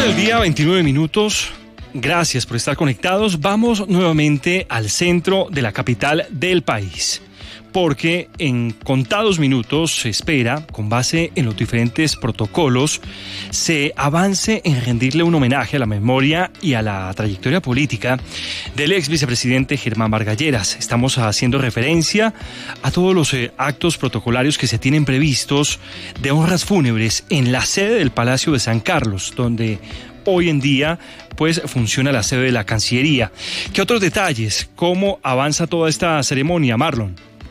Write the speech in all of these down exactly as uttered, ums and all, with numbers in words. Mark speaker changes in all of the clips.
Speaker 1: del día, veintinueve minutos. Gracias por estar conectados. Vamos nuevamente al centro de la capital del país, porque en contados minutos se espera, con base en los diferentes protocolos, se avance en rendirle un homenaje a la memoria y a la trayectoria política del ex vicepresidente Germán Vargas Lleras. Estamos haciendo referencia a todos los eh, actos protocolarios que se tienen previstos de honras fúnebres en la sede del Palacio de San Carlos, donde hoy en día pues funciona la sede de la Cancillería. ¿Qué otros detalles? ¿Cómo avanza toda esta ceremonia, Marlon?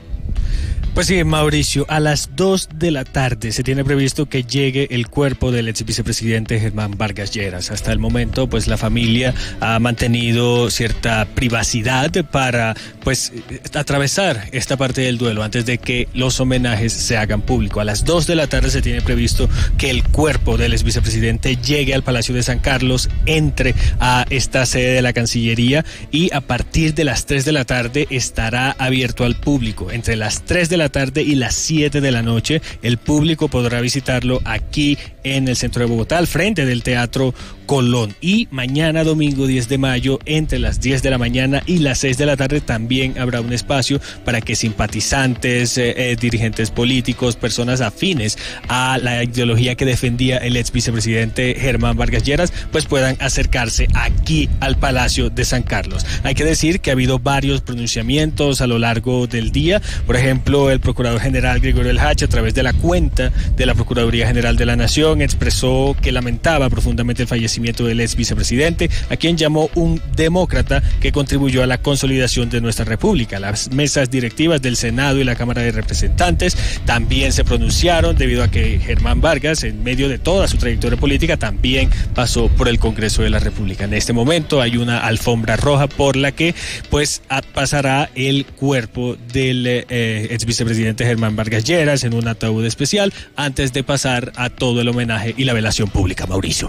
Speaker 2: Pues sí, Mauricio, a las dos de la tarde se tiene previsto que llegue el cuerpo del ex vicepresidente Germán Vargas Lleras. Hasta el momento, pues la familia ha mantenido cierta privacidad para, pues, atravesar esta parte del duelo antes de que los homenajes se hagan públicos. A las dos de la tarde se tiene previsto que el cuerpo del ex vicepresidente llegue al Palacio de San Carlos, entre a esta sede de la Cancillería y a partir de las tres de la tarde estará abierto al público. Entre las tres de la tarde y las siete de la noche, el público podrá visitarlo aquí en el centro de Bogotá, al frente del Teatro Colón. Y mañana domingo diez de mayo, entre las diez de la mañana y las seis de la tarde, también habrá un espacio para que simpatizantes, eh, eh, dirigentes políticos, personas afines a la ideología que defendía el ex vicepresidente Germán Vargas Lleras, pues puedan acercarse aquí al Palacio de San Carlos. Hay que decir que ha habido varios pronunciamientos a lo largo del día. Por ejemplo, el procurador general Gregorio El Hach, a través de la cuenta de la Procuraduría General de la Nación, expresó que lamentaba profundamente el fallecimiento del ex vicepresidente, a quien llamó un demócrata que contribuyó a la consolidación de nuestra república. Las mesas directivas del Senado y la Cámara de Representantes también se pronunciaron, debido a que Germán Vargas, en medio de toda su trayectoria política, también pasó por el Congreso de la República. En este momento hay una alfombra roja por la que pues pasará el cuerpo del eh, ex vicepresidente Germán Vargas Lleras en un ataúd especial, antes de pasar a todo el homenaje y la velación pública, Mauricio.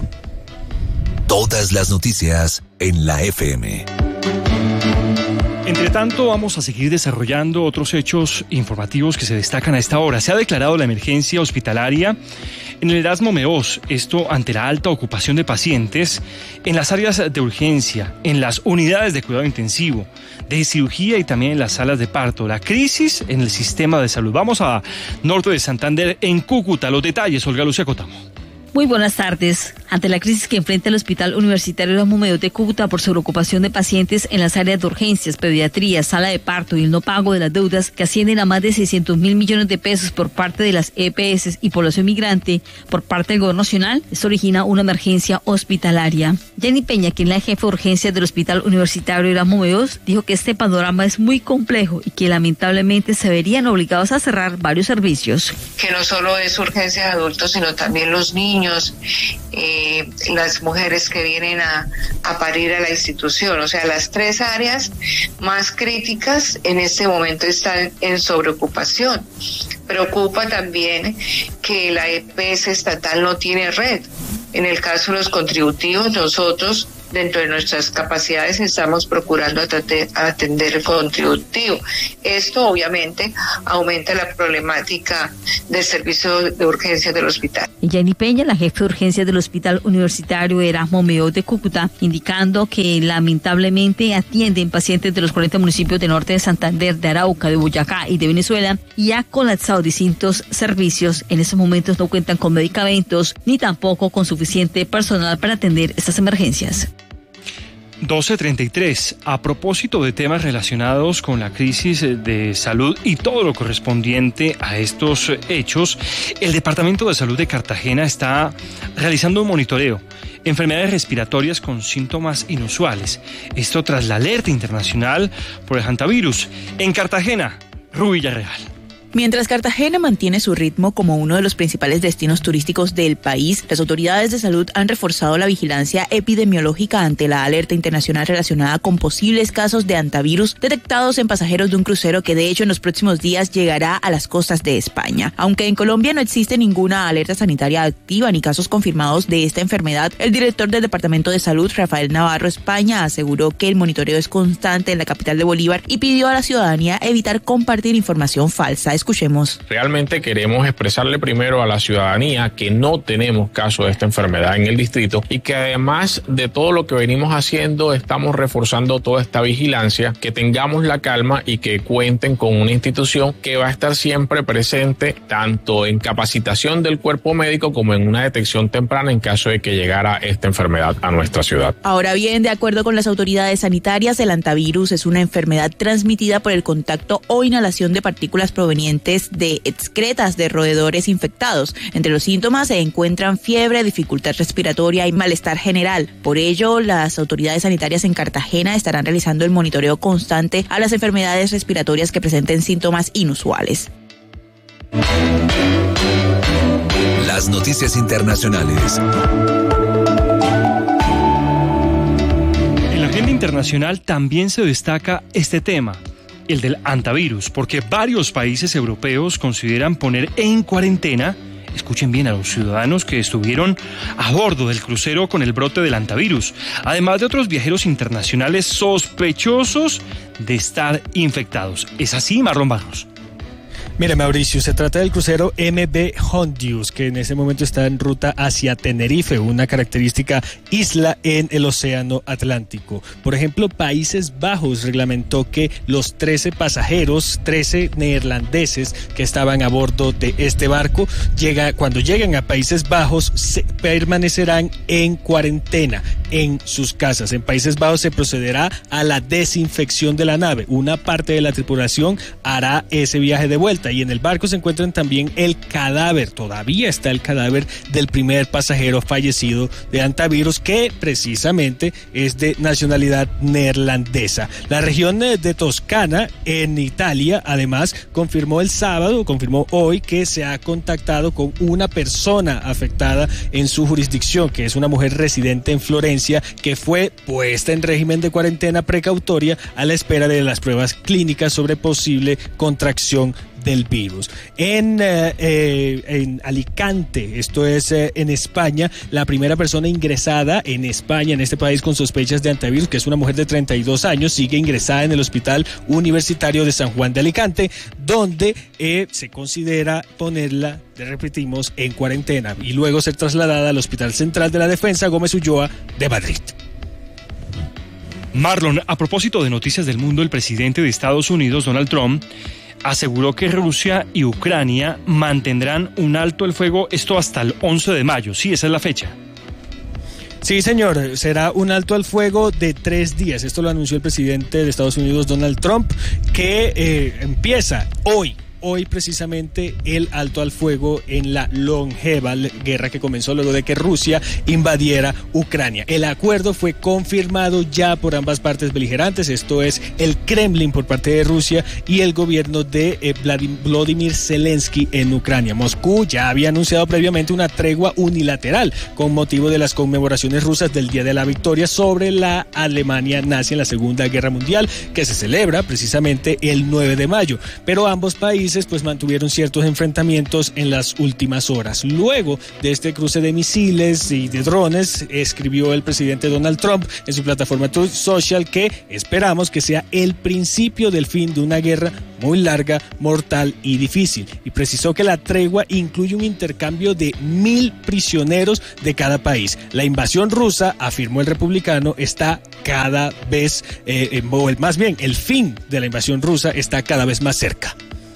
Speaker 3: Todas las noticias en la F M.
Speaker 1: Entre tanto, vamos a seguir desarrollando otros hechos informativos que se destacan a esta hora. Se ha declarado la emergencia hospitalaria en el Erasmo Meós, esto ante la alta ocupación de pacientes en las áreas de urgencia, en las unidades de cuidado intensivo, de cirugía y también en las salas de parto. La crisis en el sistema de salud. Vamos a norte de Santander, en Cúcuta. Los detalles, Olga Lucía Cotamo.
Speaker 4: Muy buenas tardes. Ante la crisis que enfrenta el Hospital Universitario Erasmo Meós de Cúcuta por sobreocupación de pacientes en las áreas de urgencias, pediatría, sala de parto y el no pago de las deudas que ascienden a más de seiscientos mil millones de pesos por parte de las E P S y población migrante por parte del gobierno nacional, esto origina una emergencia hospitalaria. Jenny Peña, quien es la jefe de urgencias del Hospital Universitario Erasmo Meós, dijo que este panorama es muy complejo y que lamentablemente se verían obligados a cerrar varios servicios.
Speaker 5: Que no solo es urgencia de adultos, sino también los niños, eh, las mujeres que vienen a, a parir a la institución. O sea, las tres áreas más críticas en este momento están en sobreocupación. Preocupa también que la E P S estatal no tiene red. En el caso de los contributivos, nosotros, dentro de nuestras capacidades, estamos procurando atender el contributivo. Esto obviamente aumenta la problemática del servicio de urgencias del hospital.
Speaker 4: Jenny Peña, la jefe de urgencias del Hospital Universitario Erasmo Meós de Cúcuta, indicando que lamentablemente atienden pacientes de los cuarenta municipios del norte de Santander, de Arauca, de Boyacá y de Venezuela, y ha colapsado distintos servicios. En estos momentos no cuentan con medicamentos ni tampoco con suficiente personal para atender estas emergencias.
Speaker 1: doce treinta y tres. A propósito de temas relacionados con la crisis de salud y todo lo correspondiente a estos hechos, el Departamento de Salud de Cartagena está realizando un monitoreo. Enfermedades respiratorias con síntomas inusuales. Esto tras la alerta internacional por el hantavirus. En Cartagena, Rubí Villarreal.
Speaker 6: Mientras Cartagena mantiene su ritmo como uno de los principales destinos turísticos del país, las autoridades de salud han reforzado la vigilancia epidemiológica ante la alerta internacional relacionada con posibles casos de hantavirus detectados en pasajeros de un crucero que de hecho en los próximos días llegará a las costas de España. Aunque en Colombia no existe ninguna alerta sanitaria activa ni casos confirmados de esta enfermedad, el director del Departamento de Salud, Rafael Navarro España, aseguró que el monitoreo es constante en la capital de Bolívar y pidió a la ciudadanía evitar compartir información falsa. Escuchemos.
Speaker 7: Realmente queremos expresarle primero a la ciudadanía que no tenemos caso de esta enfermedad en el distrito y que además de todo lo que venimos haciendo estamos reforzando toda esta vigilancia, que tengamos la calma y que cuenten con una institución que va a estar siempre presente tanto en capacitación del cuerpo médico como en una detección temprana en caso de que llegara esta enfermedad a nuestra ciudad.
Speaker 6: Ahora bien, de acuerdo con las autoridades sanitarias, el hantavirus es una enfermedad transmitida por el contacto o inhalación de partículas provenientes de excretas de roedores infectados. Entre los síntomas se encuentran fiebre, dificultad respiratoria y malestar general. Por ello, las autoridades sanitarias en Cartagena estarán realizando el monitoreo constante a las enfermedades respiratorias que presenten síntomas inusuales.
Speaker 3: Las noticias internacionales.
Speaker 1: En la agenda internacional también se destaca este tema, el del hantavirus, porque varios países europeos consideran poner en cuarentena, escuchen bien, a los ciudadanos que estuvieron a bordo del crucero con el brote del hantavirus, además de otros viajeros internacionales sospechosos de estar infectados. ¿Es así, Marlon Barros?
Speaker 2: Mira, Mauricio, se trata del crucero M V Hondius, que en ese momento está en ruta hacia Tenerife, una característica isla en el Océano Atlántico. Por ejemplo, Países Bajos reglamentó que los trece pasajeros, trece neerlandeses que estaban a bordo de este barco, llega, cuando lleguen a Países Bajos, se permanecerán en cuarentena en sus casas. En Países Bajos se procederá a la desinfección de la nave. Una parte de la tripulación hará ese viaje de vuelta. Y en el barco se encuentran también el cadáver, todavía está el cadáver del primer pasajero fallecido de hantavirus, que precisamente es de nacionalidad neerlandesa. La región de Toscana, en Italia, además, confirmó el sábado, confirmó hoy, que se ha contactado con una persona afectada en su jurisdicción, que es una mujer residente en Florencia, que fue puesta en régimen de cuarentena precautoria a la espera de las pruebas clínicas sobre posible contracción del virus. En, eh, eh, en Alicante, esto es eh, en España, la primera persona ingresada en España, en este país, con sospechas de hantavirus, que es una mujer de treinta y dos años, sigue ingresada en el Hospital Universitario de San Juan de Alicante, donde eh, se considera ponerla, le repetimos, en cuarentena y luego ser trasladada al Hospital Central de la Defensa Gómez Ulloa de Madrid.
Speaker 1: Marlon, a propósito de noticias del mundo, el presidente de Estados Unidos, Donald Trump, aseguró que Rusia y Ucrania mantendrán un alto el fuego, esto hasta el once de mayo. Sí, esa es la fecha.
Speaker 2: Sí, señor, será un alto al fuego de tres días. Esto lo anunció el presidente de Estados Unidos, Donald Trump, que eh, empieza hoy. Hoy precisamente el alto al fuego en la longeva guerra que comenzó luego de que Rusia invadiera Ucrania. El acuerdo fue confirmado ya por ambas partes beligerantes, esto es el Kremlin por parte de Rusia y el gobierno de eh, Vladimir Zelensky en Ucrania. Moscú ya había anunciado previamente una tregua unilateral con motivo de las conmemoraciones rusas del Día de la Victoria sobre la Alemania nazi en la Segunda Guerra Mundial, que se celebra precisamente el nueve de mayo, pero ambos países pues mantuvieron ciertos enfrentamientos en las últimas horas. Luego de este cruce de misiles y de drones, escribió el presidente Donald Trump en su plataforma Truth Social que esperamos que sea el principio del fin de una guerra muy larga, mortal y difícil, y precisó que la tregua incluye un intercambio de mil prisioneros de cada país. La invasión rusa, afirmó el republicano, está cada vez, eh, o el, más bien, el fin de la invasión rusa está cada vez más cerca.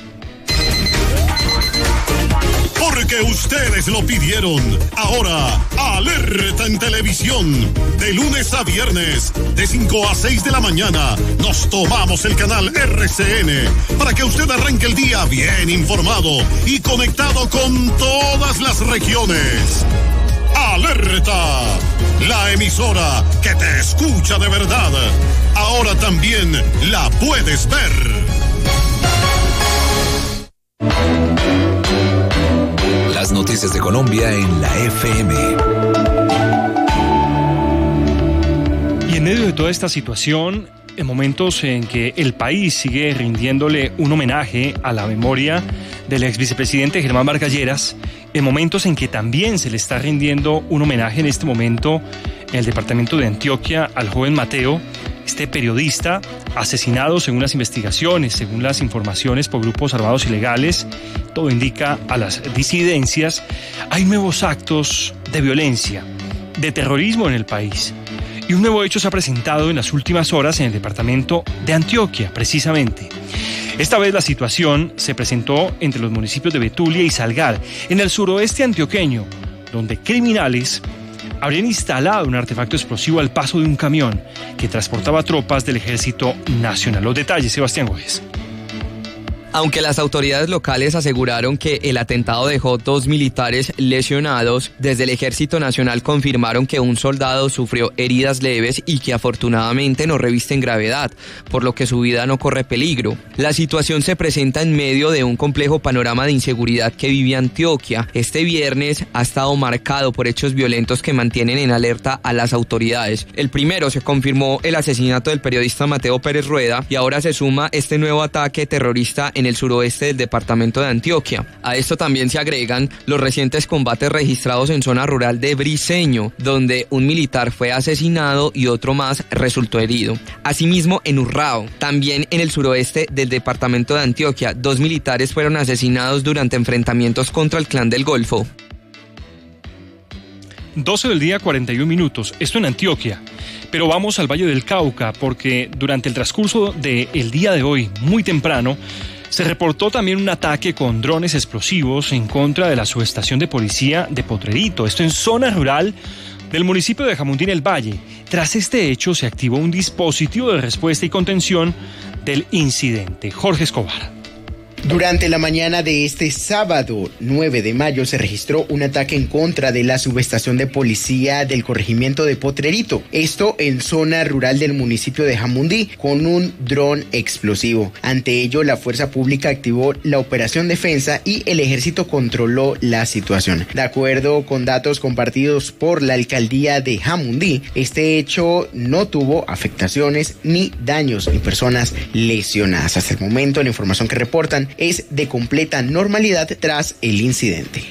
Speaker 8: Porque ustedes lo pidieron. Ahora, alerta en televisión. De lunes a viernes, de cinco a seis de la mañana, nos tomamos el canal R C N para que usted arranque el día bien informado y conectado con todas las regiones. Alerta, la emisora que te escucha de verdad. Ahora también la puedes ver.
Speaker 3: Las noticias de Colombia en la F M.
Speaker 1: Y en medio de toda esta situación, en momentos en que el país sigue rindiéndole un homenaje a la memoria del ex vicepresidente Germán Vargas Lleras, en momentos en que también se le está rindiendo un homenaje en este momento en el departamento de Antioquia al joven Mateo, este periodista asesinado según las investigaciones, según las informaciones por grupos armados ilegales, todo indica a las disidencias, hay nuevos actos de violencia, de terrorismo en el país. Y un nuevo hecho se ha presentado en las últimas horas en el departamento de Antioquia, precisamente. Esta vez la situación se presentó entre los municipios de Betulia y Salgar, en el suroeste antioqueño, donde criminales habrían instalado un artefacto explosivo al paso de un camión que transportaba tropas del Ejército Nacional. Los detalles, Sebastián Gómez.
Speaker 9: Aunque las autoridades locales aseguraron que el atentado dejó dos militares lesionados, desde el Ejército Nacional confirmaron que un soldado sufrió heridas leves y que afortunadamente no revisten gravedad, por lo que su vida no corre peligro. La situación se presenta en medio de un complejo panorama de inseguridad que vive Antioquia. Este viernes ha estado marcado por hechos violentos que mantienen en alerta a las autoridades. El primero se confirmó el asesinato del periodista Mateo Pérez Rueda y ahora se suma este nuevo ataque terrorista en en el suroeste del departamento de Antioquia. A esto también se agregan los recientes combates registrados en zona rural de Briceño, donde un militar fue asesinado y otro más resultó herido. Asimismo, en Urrao, también en el suroeste del departamento de Antioquia, dos militares fueron asesinados durante enfrentamientos contra el Clan del Golfo.
Speaker 1: doce del día, cuarenta y un minutos. Esto en Antioquia. Pero vamos al Valle del Cauca, porque durante el transcurso del día de hoy, muy temprano, se reportó también un ataque con drones explosivos en contra de la subestación de policía de Potrerito, esto en zona rural del municipio de Jamundí en el Valle. Tras este hecho se activó un dispositivo de respuesta y contención del incidente. Jorge Escobar.
Speaker 10: Durante la mañana de este sábado nueve de mayo se registró un ataque en contra de la subestación de policía del corregimiento de Potrerito, esto en zona rural del municipio de Jamundí, con un dron explosivo. Ante ello, la fuerza pública activó la operación defensa y el ejército controló la situación. De acuerdo con datos compartidos por la alcaldía de Jamundí, este hecho no tuvo afectaciones ni daños ni personas lesionadas. Hasta el momento, la información que reportan es de completa normalidad tras el incidente.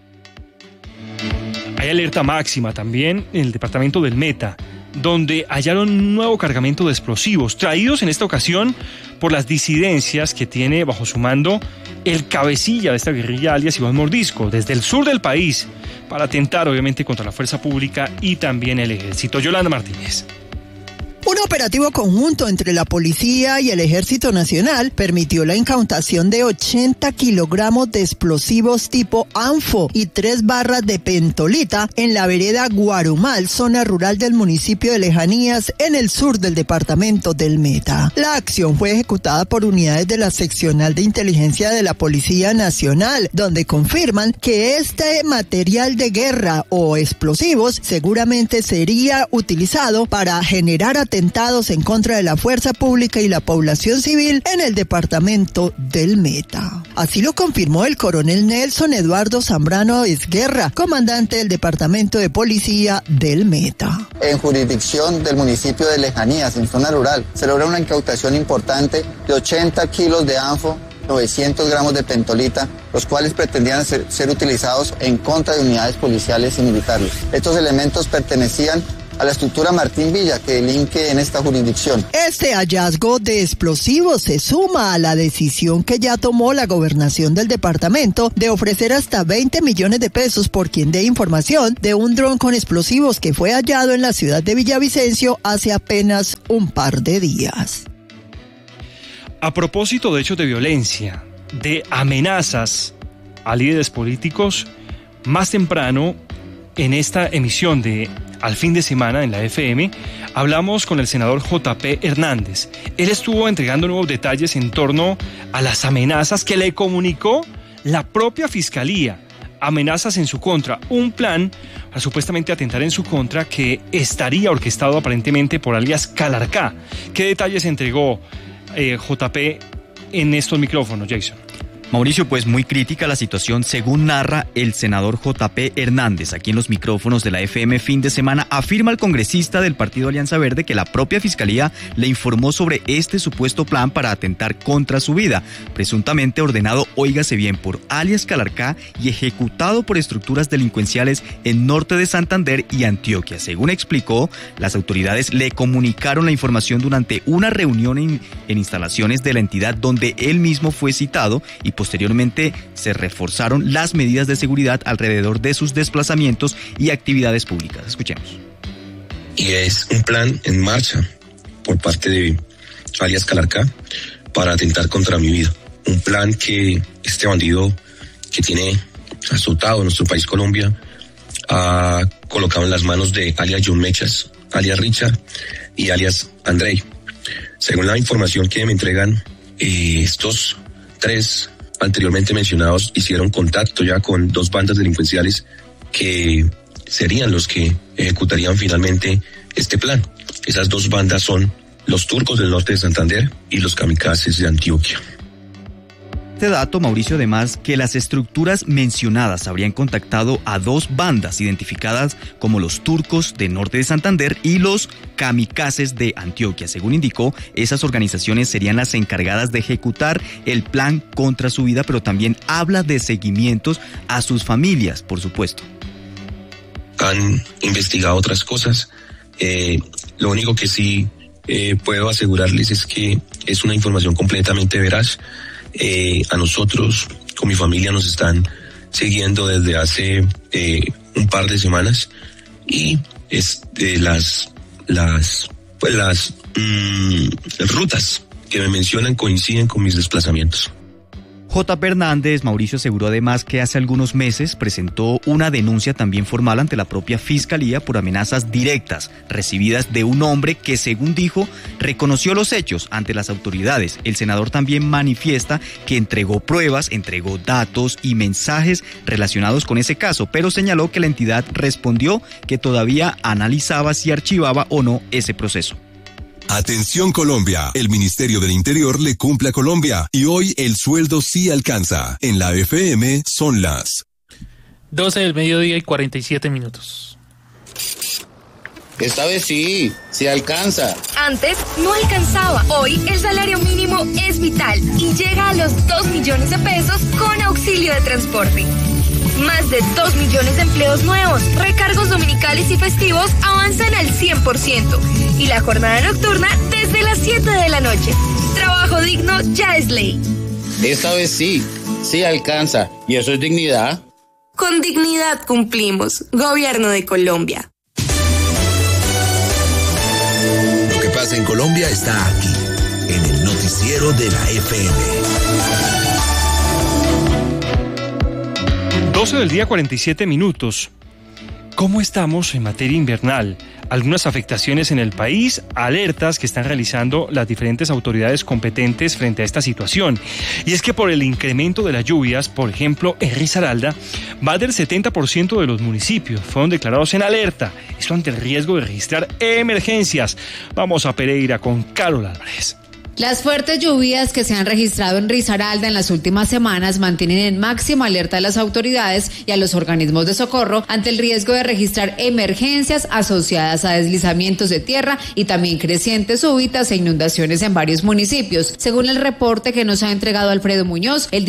Speaker 1: Hay alerta máxima también en el departamento del Meta, donde hallaron un nuevo cargamento de explosivos, traídos en esta ocasión por las disidencias que tiene bajo su mando el cabecilla de esta guerrilla, alias Iván Mordisco, desde el sur del país, para atentar obviamente contra la fuerza pública y también el ejército. Yolanda Martínez.
Speaker 11: Un operativo conjunto entre la policía y el Ejército Nacional permitió la incautación de ochenta kilogramos de explosivos tipo ANFO y tres barras de pentolita en la vereda Guarumal, zona rural del municipio de Lejanías, en el sur del departamento del Meta. La acción fue ejecutada por unidades de la seccional de inteligencia de la Policía Nacional, donde confirman que este material de guerra o explosivos seguramente sería utilizado para generar atentados en contra de la fuerza pública y la población civil en el departamento del Meta. Así lo confirmó el coronel Nelson Eduardo Zambrano Esguerra, comandante del departamento de policía del Meta.
Speaker 12: En jurisdicción del municipio de Lejanías, en zona rural, se logra una incautación importante de ochenta kilos de ANFO, novecientos gramos de pentolita, los cuales pretendían ser, ser utilizados en contra de unidades policiales y militares. Estos elementos pertenecían a la estructura Martín Villa, que delinque en esta jurisdicción.
Speaker 11: Este hallazgo de explosivos se suma a la decisión que ya tomó la gobernación del departamento de ofrecer hasta veinte millones de pesos por quien dé información de un dron con explosivos que fue hallado en la ciudad de Villavicencio hace apenas un par de días.
Speaker 1: A propósito de hechos de violencia, de amenazas a líderes políticos, más temprano en esta emisión de Al Fin de Semana en la F M, hablamos con el senador J P Hernández. Él estuvo entregando nuevos detalles en torno a las amenazas que le comunicó la propia Fiscalía. Amenazas en su contra, un plan para supuestamente atentar en su contra que estaría orquestado aparentemente por alias Calarcá. ¿Qué detalles entregó eh, J P en estos micrófonos, Jason?
Speaker 13: Mauricio, pues muy crítica la situación, según narra el senador J P Hernández, aquí en los micrófonos de la F M Fin de Semana, afirma el congresista del Partido Alianza Verde que la propia Fiscalía le informó sobre este supuesto plan para atentar contra su vida, presuntamente ordenado, óigase bien, por alias Calarcá y ejecutado por estructuras delincuenciales en norte de Santander y Antioquia. Según explicó, las autoridades le comunicaron la información durante una reunión en, en instalaciones de la entidad donde él mismo fue citado y posteriormente se reforzaron las medidas de seguridad alrededor de sus desplazamientos y actividades públicas. Escuchemos.
Speaker 14: Y es un plan en marcha por parte de alias Calarcá para atentar contra mi vida. Un plan que este bandido que tiene azotado nuestro país Colombia ha colocado en las manos de alias John Mechas, alias Richard y alias Andrei. Según la información que me entregan, eh, estos tres anteriormente mencionados hicieron contacto ya con dos bandas delincuenciales que serían los que ejecutarían finalmente este plan. Esas dos bandas son los turcos del norte de Santander y los kamikazes de Antioquia.
Speaker 13: Este dato, Mauricio, además que las estructuras mencionadas habrían contactado a dos bandas identificadas como los turcos del norte de Santander y los kamikazes de Antioquia. Según indicó, esas organizaciones serían las encargadas de ejecutar el plan contra su vida, pero también habla de seguimientos a sus familias, por supuesto.
Speaker 14: Han investigado otras cosas. Eh, lo único que sí eh, puedo asegurarles es que es una información completamente veraz. Eh, a nosotros, con mi familia, nos están siguiendo desde hace eh, un par de semanas y es de las las pues las mmm, rutas que me mencionan coinciden con mis desplazamientos.
Speaker 13: J P Hernández, Mauricio, aseguró además que hace algunos meses presentó una denuncia también formal ante la propia Fiscalía por amenazas directas recibidas de un hombre que, según dijo, reconoció los hechos ante las autoridades. El senador también manifiesta que entregó pruebas, entregó datos y mensajes relacionados con ese caso, pero señaló que la entidad respondió que todavía analizaba si archivaba o no ese proceso.
Speaker 3: Atención Colombia, el Ministerio del Interior le cumple a Colombia y hoy el sueldo sí alcanza. En la F M son las
Speaker 15: doce del mediodía y cuarenta y siete minutos.
Speaker 16: Esta vez sí, sí alcanza.
Speaker 17: Antes no alcanzaba, hoy el salario mínimo es vital y llega a los dos millones de pesos con auxilio de transporte. Más de dos millones de empleos nuevos, recargos dominicales y festivos avanzan al cien por ciento y la jornada nocturna desde las siete de la noche. Trabajo digno ya es ley.
Speaker 16: Esta vez sí, sí alcanza. ¿Y eso es dignidad?
Speaker 17: Con dignidad cumplimos. Gobierno de Colombia.
Speaker 3: Lo que pasa en Colombia está aquí, en el noticiero de la F M.
Speaker 1: doce del día, cuarenta y siete minutos. ¿Cómo estamos en materia invernal? Algunas afectaciones en el país, alertas que están realizando las diferentes autoridades competentes frente a esta situación. Y es que por el incremento de las lluvias, por ejemplo, en Risaralda, más del setenta por ciento de los municipios fueron declarados en alerta. Esto ante el riesgo de registrar emergencias. Vamos a Pereira con Carol Álvarez.
Speaker 18: Las fuertes lluvias que se han registrado en Risaralda en las últimas semanas mantienen en máxima alerta a las autoridades y a los organismos de socorro ante el riesgo de registrar emergencias asociadas a deslizamientos de tierra y también crecientes súbitas e inundaciones en varios municipios. Según el reporte que nos ha entregado Alfredo Muñoz, el